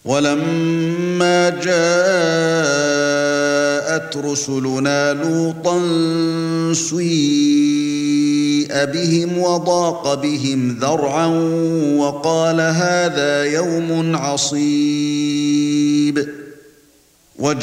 وَلَمَّا جَاءَتْ رُسُلُنَا لُوطًا سِيءَ بِهِمْ وَضَاقَ بِهِمْ ذَرْعًا وَقَالَ هَذَا يَوْمٌ عَصِيبٌ